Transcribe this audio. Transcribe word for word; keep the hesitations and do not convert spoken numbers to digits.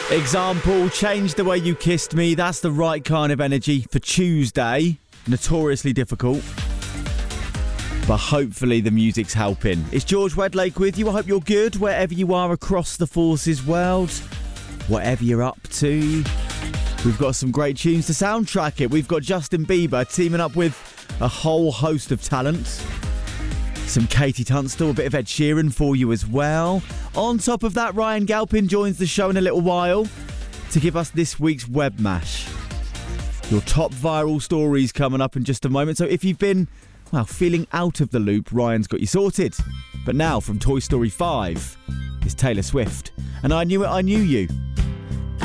Example, change the way you kissed me. That's the right kind of energy for Tuesday. Notoriously difficult. But hopefully the music's helping. It's George Wedlake with you. I hope you're good wherever you are across the Forces world. Whatever you're up to. We've got some great tunes to soundtrack it. We've got Justin Bieber teaming up with a whole host of talent. Some Katie Tunstall, a bit of Ed Sheeran for you as well. On top of that, Ryan Galpin joins the show in a little while to give us this week's Web Mash. Your top viral stories coming up in just a moment. So if you've been, well, feeling out of the loop, Ryan's got you sorted. But now, from Toy Story five, it's Taylor Swift. And I Knew It, I Knew You.